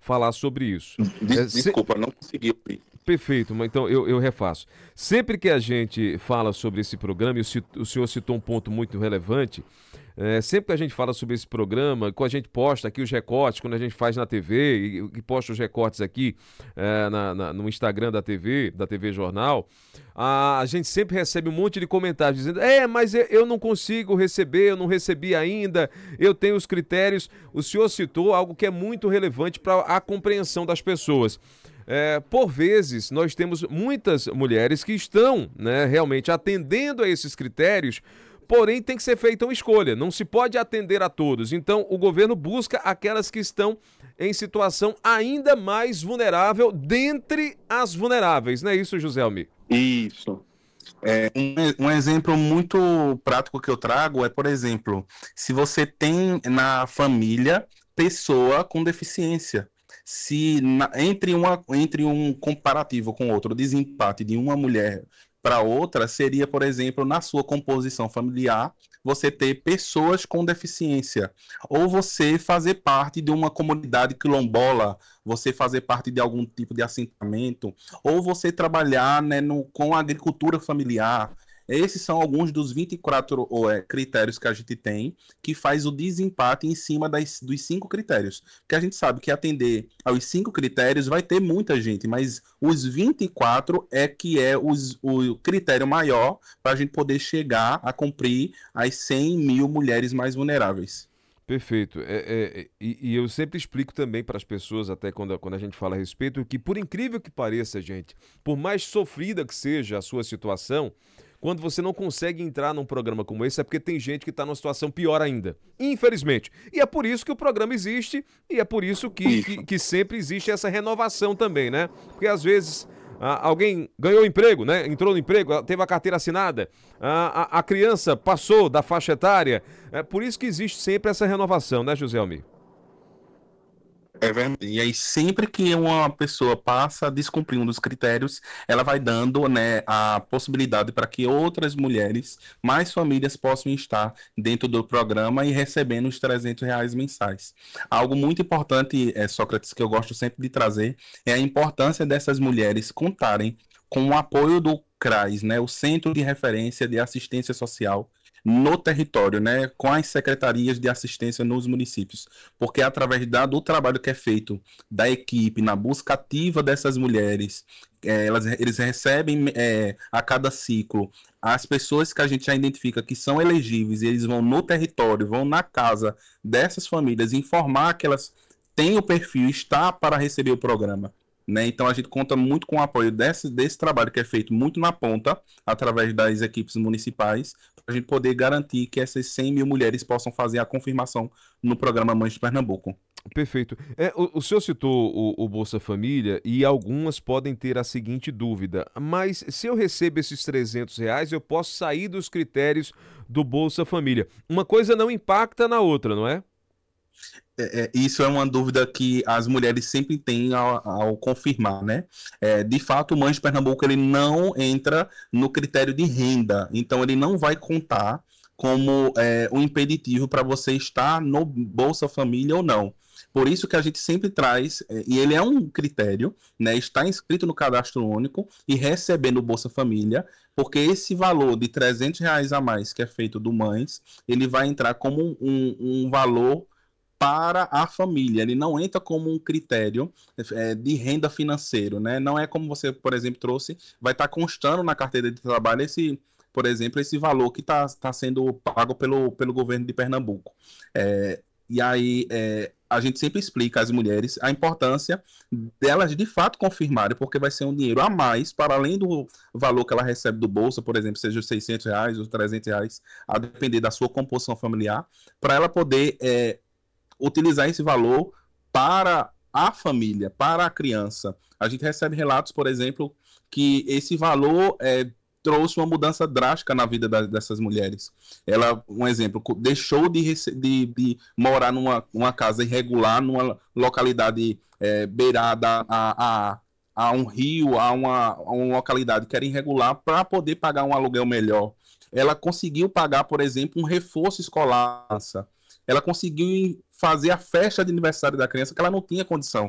falar sobre isso. Desculpa, não consegui ouvir. Perfeito, mas então eu refaço. Sempre que a gente fala sobre esse programa, e o senhor citou um ponto muito relevante, sempre que a gente fala sobre esse programa, quando a gente posta aqui os recortes, quando a gente faz na TV e posta os recortes aqui no Instagram da TV Jornal, a gente sempre recebe um monte de comentários dizendo: mas eu não consigo receber, eu não recebi ainda, eu tenho os critérios. O senhor citou algo que é muito relevante para a compreensão das pessoas. Por vezes, nós temos muitas mulheres que estão, né, realmente atendendo a esses critérios, porém tem que ser feita uma escolha, não se pode atender a todos. Então, o governo busca aquelas que estão em situação ainda mais vulnerável dentre as vulneráveis, não é isso, José Almir? Isso. Um exemplo muito prático que eu trago é, por exemplo, se você tem na família pessoa com deficiência, se entre um comparativo com outro, o desempate de uma mulher para outra seria, por exemplo, na sua composição familiar, você ter pessoas com deficiência, ou você fazer parte de uma comunidade quilombola, você fazer parte de algum tipo de assentamento, ou você trabalhar, né, com a agricultura familiar. Esses são alguns dos 24 critérios que a gente tem, que faz o desempate em cima dos 5 critérios. Porque a gente sabe que atender aos 5 critérios vai ter muita gente, mas os 24 é que é o critério maior para a gente poder chegar a cumprir as 100 mil mulheres mais vulneráveis. Perfeito. E eu sempre explico também para as pessoas, até quando a gente fala a respeito, que por incrível que pareça, gente, por mais sofrida que seja a sua situação, quando você não consegue entrar num programa como esse, é porque tem gente que está numa situação pior ainda. Infelizmente. E é por isso que o programa existe e é por isso Isso. que sempre existe essa renovação também, né? Porque às vezes alguém ganhou emprego, né? Entrou no emprego, teve a carteira assinada, a criança passou da faixa etária. É por isso que existe sempre essa renovação, né, José Almir? É verdade. E aí, sempre que uma pessoa passa a descumprir um dos critérios, ela vai dando, né, a possibilidade para que outras mulheres, mais famílias, possam estar dentro do programa e recebendo os R$ 300 mensais. Algo muito importante, Sócrates, que eu gosto sempre de trazer, é a importância dessas mulheres contarem com o apoio do CRAS, né, o Centro de Referência de Assistência Social, no território, né, com as secretarias de assistência nos municípios, porque através do trabalho que é feito da equipe na busca ativa dessas mulheres, eles recebem a cada ciclo as pessoas que a gente já identifica que são elegíveis, e eles vão no território, vão na casa dessas famílias informar que elas têm o perfil, está para receber o programa. Né? Então a gente conta muito com o apoio desse trabalho que é feito muito na ponta, através das equipes municipais, para a gente poder garantir que essas 100 mil mulheres possam fazer a confirmação no programa Mães de Pernambuco. Perfeito. O senhor citou o Bolsa Família e algumas podem ter a seguinte dúvida: mas se eu recebo esses R$ 300, eu posso sair dos critérios do Bolsa Família? Uma coisa não impacta na outra, não é? Isso é uma dúvida que as mulheres sempre têm ao confirmar, né? De fato, o Mães de Pernambuco ele não entra no critério de renda, então ele não vai contar como um impeditivo para você estar no Bolsa Família ou não. Por isso que a gente sempre traz, e ele é um critério, né? Está inscrito no cadastro único e recebendo o Bolsa Família, porque esse valor de R$ 300 a mais que é feito do Mães, ele vai entrar como um valor para a família, ele não entra como um critério de renda financeiro, né? Não é como você, por exemplo, trouxe, vai estar constando na carteira de trabalho por exemplo, esse valor que está sendo pago pelo governo de Pernambuco. E aí a gente sempre explica às mulheres a importância delas de fato confirmarem, porque vai ser um dinheiro a mais, para além do valor que ela recebe do bolso, por exemplo, seja os R$ 600, os R$ 300, a depender da sua composição familiar, para ela poder utilizar esse valor para a família, para a criança. A gente recebe relatos, por exemplo, que esse valor trouxe uma mudança drástica na vida dessas mulheres. Ela, um exemplo, deixou de morar numa casa irregular, numa localidade beirada a um rio, a uma localidade que era irregular, para poder pagar um aluguel melhor. Ela conseguiu pagar, por exemplo, um reforço escolar. Ela conseguiu fazer a festa de aniversário da criança que ela não tinha condição.